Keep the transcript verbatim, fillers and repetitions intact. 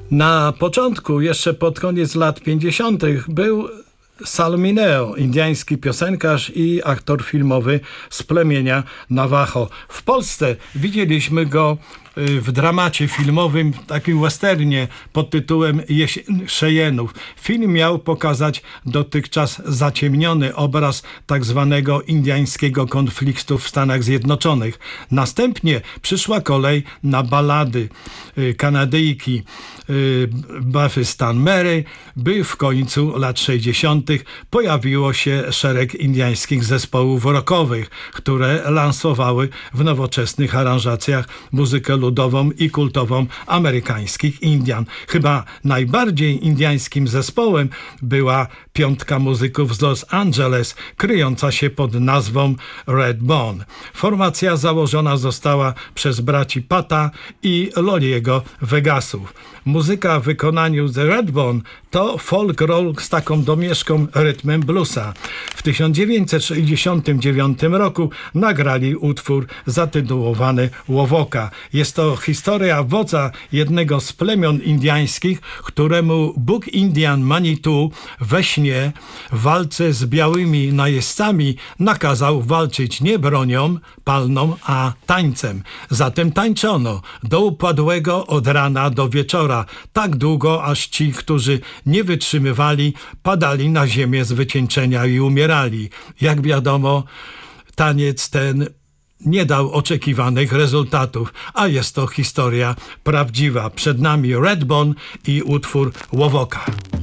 Na początku, jeszcze pod koniec lat pięćdziesiątych był Sal Mineo, indyjski piosenkarz i aktor filmowy z plemienia Navajo. W Polsce widzieliśmy go w dramacie filmowym, takim westernie pod tytułem Jesień Cheyenów. Film miał pokazać dotychczas zaciemniony obraz tak zwanego indyjskiego konfliktu w Stanach Zjednoczonych. Następnie przyszła kolej na balady Kanadyjki Buffy Stan Mary, by w końcu lat sześćdziesiątych pojawiło się szereg indyjskich zespołów rockowych, które lansowały w nowoczesnych aranżacjach muzykę ludową i kultową amerykańskich Indian. Chyba najbardziej indyjskim zespołem była piątka muzyków z Los Angeles, kryjąca się pod nazwą Redbone. Formacja założona została przez braci Pata i Loliego Vegasów. Muzyka w wykonaniu The Redbone to folk rock z taką domieszką rytmem bluesa. W tysiąc dziewięćset sześćdziesiątym dziewiątym roku nagrali utwór zatytułowany Łowoka. Jest to historia wodza jednego z plemion indyjskich, któremu Bóg Indian Manitou we śnie w walce z białymi najeźdźcami nakazał walczyć nie bronią palną, a tańcem. Zatem tańczono do upadłego od rana do wieczora, tak długo, aż ci, którzy nie wytrzymywali, padali na ziemię z wycieńczenia i umierali. Jak wiadomo, taniec ten nie dał oczekiwanych rezultatów, a jest to historia prawdziwa. Przed nami Redbone i utwór Łowoka.